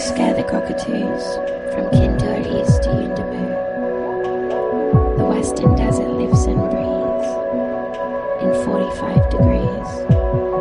scare the cockatoos from Kinturies to Yuendamu. The western desert lives and breathes in 45 degrees.